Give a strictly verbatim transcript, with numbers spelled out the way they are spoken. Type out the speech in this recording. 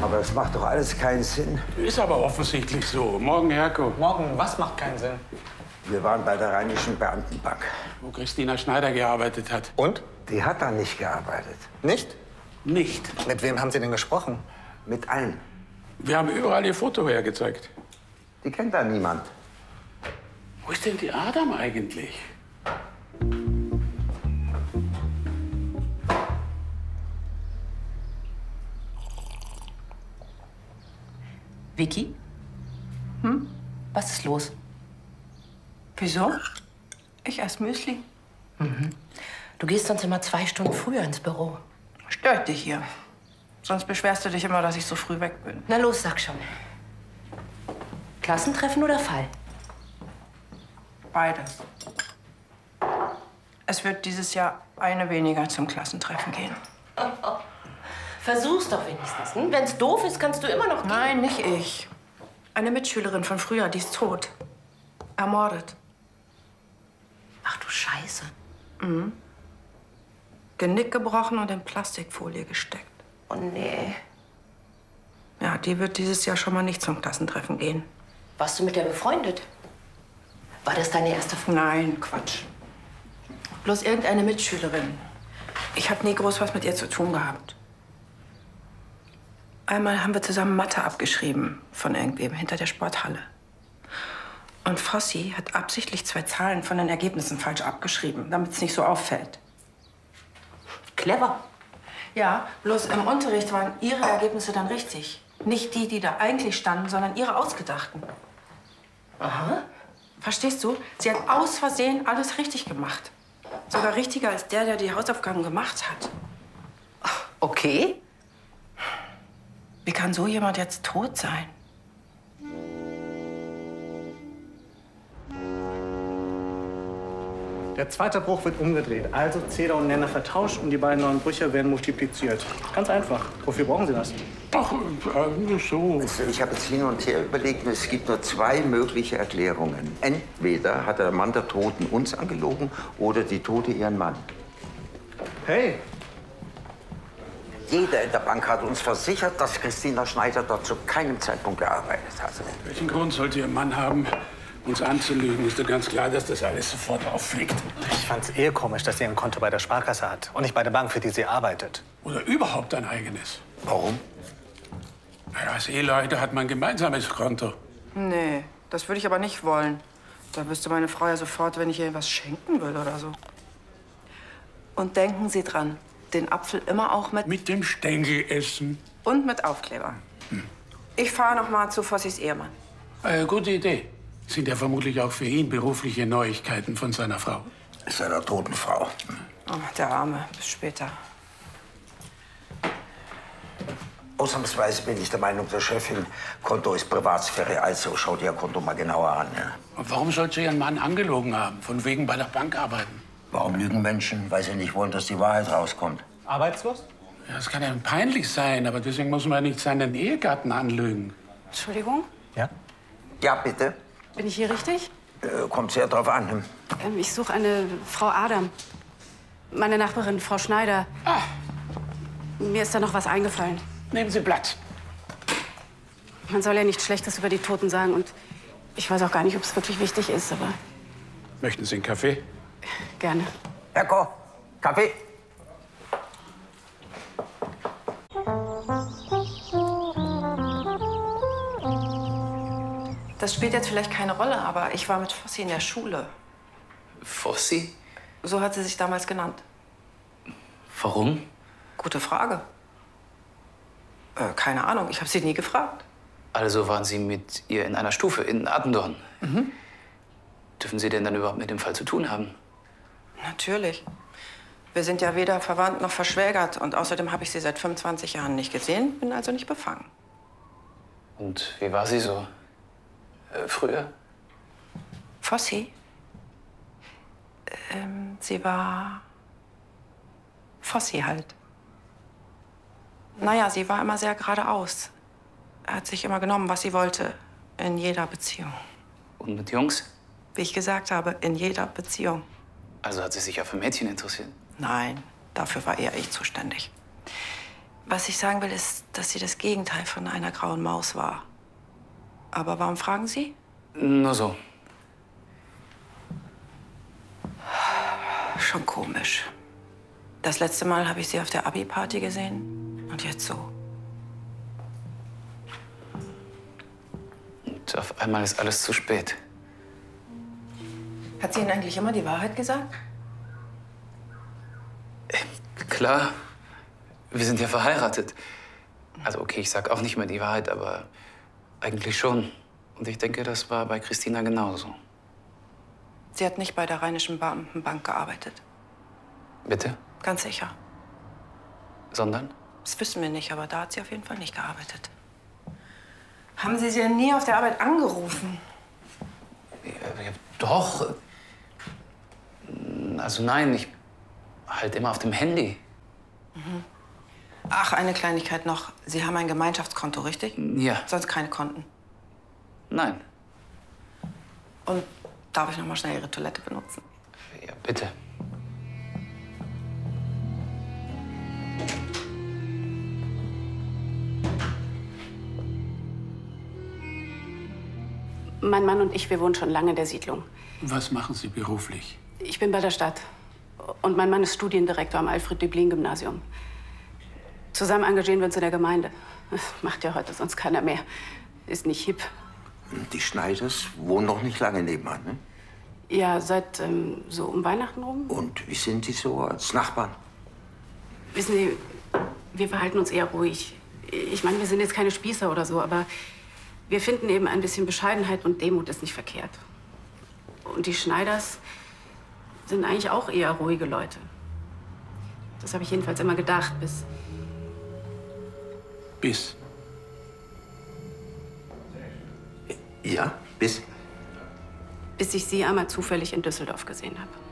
Aber es macht doch alles keinen Sinn. Ist aber offensichtlich so. Morgen, Herko. Morgen, was macht keinen Sinn? Wir waren bei der Rheinischen Beamtenbank. Wo Christina Schneider gearbeitet hat. Und? Die hat da nicht gearbeitet. Nicht? Nicht. Mit wem haben Sie denn gesprochen? Mit allen. Wir haben überall ihr Foto hergezeigt. Die kennt da niemand. Wo ist denn die Adam eigentlich? Vicky? Hm? Was ist los? Wieso? Ich esse Müsli. Mhm. Du gehst sonst immer zwei Stunden früher ins Büro. Stört dich hier. Sonst beschwerst du dich immer, dass ich so früh weg bin. Na los, sag schon. Klassentreffen oder Fall? Beides. Es wird dieses Jahr eine weniger zum Klassentreffen gehen. Oh, oh. Versuch's doch wenigstens. Hm? Wenn's doof ist, kannst du immer noch gehen. Nein, nicht ich. Eine Mitschülerin von früher, die ist tot. Ermordet. Ach du Scheiße. Mhm. Genick gebrochen und in Plastikfolie gesteckt. Oh nee. Ja, die wird dieses Jahr schon mal nicht zum Klassentreffen gehen. Warst du mit der befreundet? War das deine erste Freundin? Nein, Quatsch. Bloß irgendeine Mitschülerin. Ich habe nie groß was mit ihr zu tun gehabt. Einmal haben wir zusammen Mathe abgeschrieben von irgendwem hinter der Sporthalle. Und Fossi hat absichtlich zwei Zahlen von den Ergebnissen falsch abgeschrieben, damit es nicht so auffällt. Clever. Ja, bloß im Unterricht waren ihre Ergebnisse dann richtig. Nicht die, die da eigentlich standen, sondern ihre ausgedachten. Aha. Verstehst du? Sie hat aus Versehen alles richtig gemacht. Sogar richtiger als der, der die Hausaufgaben gemacht hat. Okay. Wie kann so jemand jetzt tot sein? Der zweite Bruch wird umgedreht. Also Zähler und Nenner vertauscht und die beiden neuen Brüche werden multipliziert. Ganz einfach. Wofür brauchen Sie das? Ach, äh, nur so. Also ich habe jetzt hin und her überlegt und es gibt nur zwei mögliche Erklärungen. Entweder hat der Mann der Toten uns angelogen oder die Tote ihren Mann. Hey! Jeder in der Bank hat uns versichert, dass Christina Schneider dort zu keinem Zeitpunkt gearbeitet hat. Welchen Grund sollte Ihr Mann haben, uns anzulügen? Ist doch ganz klar, dass das alles sofort auffliegt. Ich fand's eher komisch, dass sie ein Konto bei der Sparkasse hat und nicht bei der Bank, für die sie arbeitet. Oder überhaupt ein eigenes. Warum? Naja, als Eheleute hat man ein gemeinsames Konto. Nee, das würde ich aber nicht wollen. Da wüsste meine Frau ja sofort, wenn ich ihr was schenken will oder so. Und denken Sie dran, den Apfel immer auch mit... Mit dem Stängel essen. Und mit Aufkleber. Hm. Ich fahre noch mal zu Fossis Ehemann. Äh, gute Idee. Sind ja vermutlich auch für ihn berufliche Neuigkeiten von seiner Frau. Seiner toten Frau. Oh, der Arme. Bis später. Ausnahmsweise bin ich der Meinung der Chefin, Konto ist Privatsphäre, also schaut ihr Konto mal genauer an. Ja. Und warum sollte sie ihren Mann angelogen haben? Von wegen bei der Bank arbeiten? Warum lügen Menschen? Weil sie nicht wollen, dass die Wahrheit rauskommt. Arbeitslos? Ja, das kann ja peinlich sein, aber deswegen muss man ja nicht seinen Ehegatten anlügen. Entschuldigung? Ja? Ja, bitte. Bin ich hier richtig? Äh, kommt sehr drauf an. Ähm, ich suche eine Frau Adam. Meine Nachbarin, Frau Schneider. Ah. Mir ist da noch was eingefallen. Nehmen Sie Platz. Man soll ja nichts Schlechtes über die Toten sagen. Und ich weiß auch gar nicht, ob es wirklich wichtig ist, aber Möchten Sie einen Kaffee? gerne. Herko, Kaffee. Das spielt jetzt vielleicht keine Rolle, aber ich war mit Fossi in der Schule. Fossi? So hat sie sich damals genannt. Warum? Gute Frage. Äh, keine Ahnung, ich habe sie nie gefragt. Also waren Sie mit ihr in einer Stufe in Attendorn? Mhm. Dürfen Sie denn dann überhaupt mit dem Fall zu tun haben? Natürlich. Wir sind ja weder verwandt noch verschwägert. Und außerdem habe ich sie seit fünfundzwanzig Jahren nicht gesehen, bin also nicht befangen. Und wie war sie so? Äh, früher? Fossi? Ähm, sie war... Fossi halt. Naja, sie war immer sehr geradeaus. Er hat sich immer genommen, was sie wollte. In jeder Beziehung. Und mit Jungs? Wie ich gesagt habe, in jeder Beziehung. Also hat sie sich ja für Mädchen interessiert? Nein, dafür war eher ich zuständig. Was ich sagen will, ist, dass sie das Gegenteil von einer grauen Maus war. Aber warum fragen Sie? Nur so. Schon komisch. Das letzte Mal habe ich sie auf der Abi-Party gesehen und jetzt so. Und auf einmal ist alles zu spät. Hat sie Ihnen eigentlich immer die Wahrheit gesagt? Klar, wir sind ja verheiratet. Also okay, ich sag auch nicht mehr die Wahrheit, aber eigentlich schon. Und ich denke, das war bei Christina genauso. Sie hat nicht bei der Rheinischen Beamtenbank gearbeitet. Bitte? Ganz sicher. Sondern? Das wissen wir nicht, aber da hat sie auf jeden Fall nicht gearbeitet. Haben Sie sie denn nie auf der Arbeit angerufen? Ja, ja, doch. Also nein, ich halt immer auf dem Handy. Mhm. Ach, eine Kleinigkeit noch. Sie haben ein Gemeinschaftskonto, richtig? Ja. Sonst keine Konten? Nein. Und darf ich noch mal schnell Ihre Toilette benutzen? Ja, bitte. Mein Mann und ich, wir wohnen schon lange in der Siedlung. Was machen Sie beruflich? Ich bin bei der Stadt. Und mein Mann ist Studiendirektor am Alfred-Döblin-Gymnasium. Zusammen engagieren wir uns in der Gemeinde. Das macht ja heute sonst keiner mehr. Ist nicht hip. Die Schneiders wohnen noch nicht lange nebenan, ne? Ja, seit ähm, so um Weihnachten rum. Und wie sind Sie so als Nachbarn? Wissen Sie, wir verhalten uns eher ruhig. Ich meine, wir sind jetzt keine Spießer oder so, aber wir finden eben ein bisschen Bescheidenheit und Demut ist nicht verkehrt. Und die Schneiders sind eigentlich auch eher ruhige Leute. Das habe ich jedenfalls immer gedacht, bis... Bis? Ja, bis? Bis ich Sie einmal zufällig in Düsseldorf gesehen habe.